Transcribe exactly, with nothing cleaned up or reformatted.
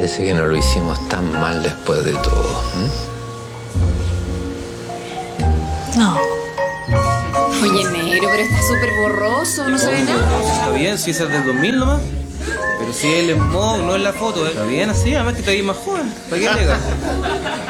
Parece que no lo hicimos tan mal después de todo. ¿Mm? No. Oye, negro, pero está súper borroso, no se ve nada. Está bien, si esa es del dos mil nomás. Pero si él es Mo, no es la foto, ¿eh? Está bien así, además que te ves más joven. ¿Para qué llegas?